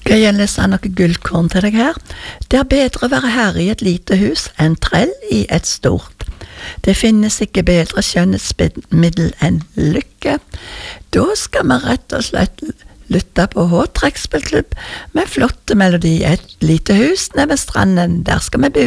Skal jeg lese noe gullkorn til deg her? Det er bedre å være herre i et lite hus enn trell i et stort. Det finnes ikke bedre skjønnhetsmiddel enn lykke. Da skal vi rett og slett lytte på H-trekkspillklubb med flotte melodi. Et lite hus nede ved stranden, der skal vi bo.